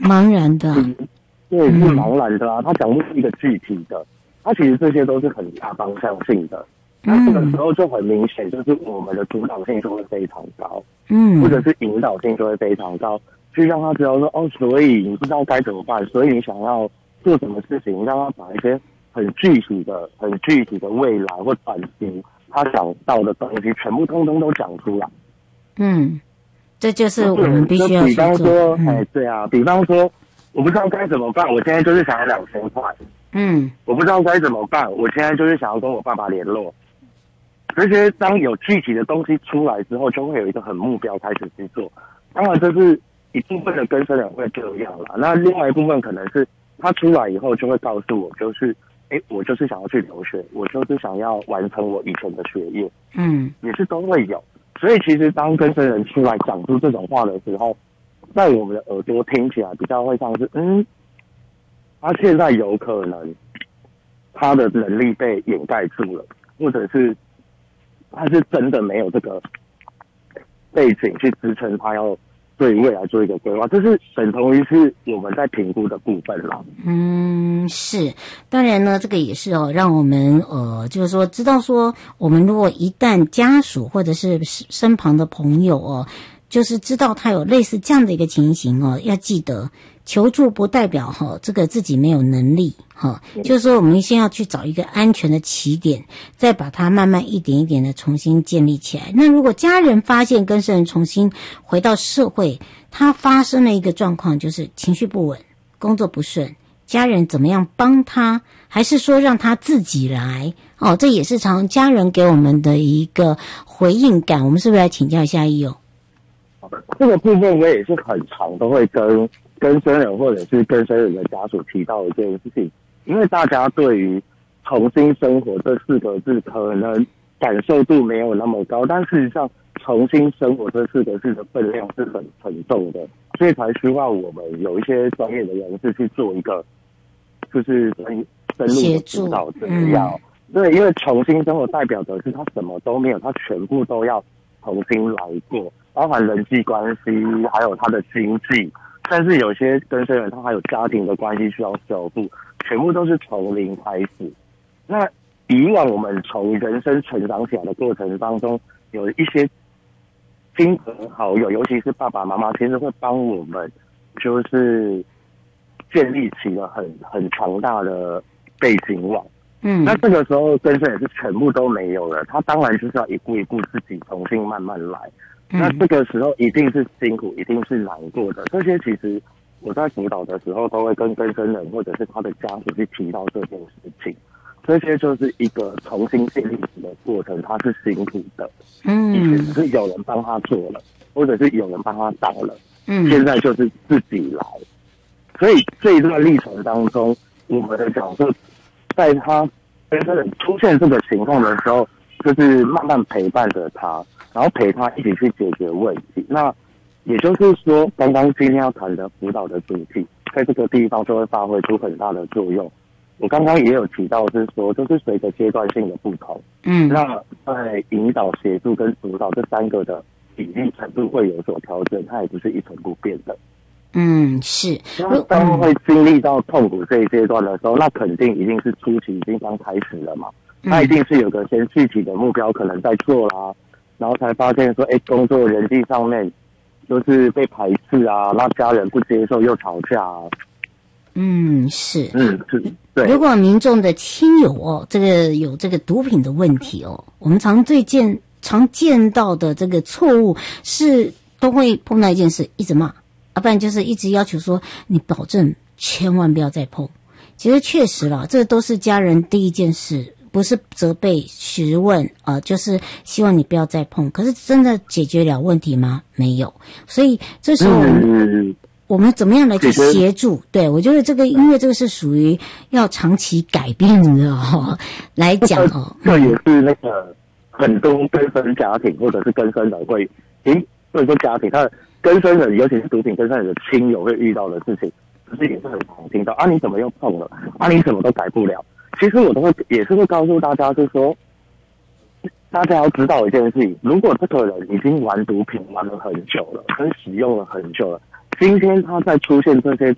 茫然的， 对，是茫然的啊。他讲不出一个具体的，他其实这些都是很大方向性的。那这个时候就很明显，就是我们的主导性就会非常高，或者是引导性就会非常高，去让他知道说，哦，所以你不知道该怎么办，所以你想要做什么事情，让他把一些很具体的未来或短期他想到的东西，全部通通都讲出来。 这就是我们必须要去做。 比方说，对啊，比方说，我不知道该怎么办，我现在就是想要2000块。我不知道该怎么办，我现在就是想要跟我爸爸联络。这些当有具体的东西出来之后，就会有一个很目标开始去做。当然，这是一部分的更生人会这样啦。那另外一部分可能是他出来以后就会告诉我，就是我就是想要去留学，我就是想要完成我以前的学业。也是都会有。所以其实当更生人出来讲出这种话的时候，在我们的耳朵听起来比较会像是他现在有可能他的能力被掩盖住了，或者是他是真的没有这个背景去支撑他要对未来做一个规划，这是等同于是我们在评估的部分啦。 是，当然呢，这个也是让我们就是说知道说，我们如果一旦家属或者是身旁的朋友就是知道他有类似这样的一个情形要记得求助不代表这个自己没有能力就是说我们先要去找一个安全的起点，再把它慢慢一点一点的重新建立起来。那如果家人发现更生人重新回到社会，他发生了一个状况，就是情绪不稳，工作不顺，家人怎么样帮他，还是说让他自己来这也是常家人给我们的一个回应感。我们是不是来请教一下义友？ 这个部分我也是很常都会跟更生人或者是更生人的家属提到一件事情，因为大家对于重新生活这4个字可能感受度没有那么高，但事实上重新生活这4个字的分量是很沉重的，所以才需要我们有一些专业的人士去做一个就是深入的指导这样。对，因为重新生活代表的是他什么都没有，他全部都要重新来过，包含人际关系，还有他的经济，甚至有些更生人他还有家庭的关系需要修复，全部都是从零开始。那以往我们从人生成长起来的过程当中，有一些亲朋好友，尤其是爸爸妈妈，其实会帮我们就是建立起了很强大的背景网。那这个时候更生人是全部都没有了，他当然就是要一步一步自己重新慢慢来。那这个时候一定是辛苦，一定是难过的。这些其实我在辅导的时候都会跟更生人或者是他的家属去提到这件事情。这些就是一个重新建立起的过程，它是辛苦的。以前只是有人帮他做了，或者是有人帮他挡了。现在就是自己来。所以这一段历程当中，我们的角色在他更生人出现这个情况的时候，就是慢慢陪伴着他，然后陪他一起去解决问题。那也就是说，刚刚今天要谈的辅导的主题，在这个地方就会发挥出很大的作用。我刚刚也有提到是说，就是随着阶段性的不同，那在引导、协助跟辅导这3个的比例程度会有所调整，它也不是一成不变的。 是。 那当会经历到痛苦这一阶段的时候，那肯定一定是初期已经刚开始了嘛。那一定是有个先具体的目标可能在做啦，然后才发现说，工作人际上面就是被排斥啊，那家人不接受又吵架啊。 是。 对。 如果民众的亲友这个有这个毒品的问题我们常见到的这个错误是都会碰到一件事，一直骂，不然就是一直要求说你保证千万不要再碰。其实确实啦，这都是家人第一件事，不是责备询问就是希望你不要再碰。可是真的解决了问题吗？没有。所以这时候我们怎么样来去协助？对，我觉得这个因为这个是属于要长期改变的来讲这也是那个很多更生家庭或者是更生人会或者说家庭他的更生人，尤其是毒品更生人的亲友会遇到的事情，可是也是很常听到你怎么又碰了？你怎么都改不了？其实我都会也是会告诉大家，就是说大家要知道一件事情，如果这个人已经玩毒品玩了很久了，跟使用了很久了，今天他在出现这些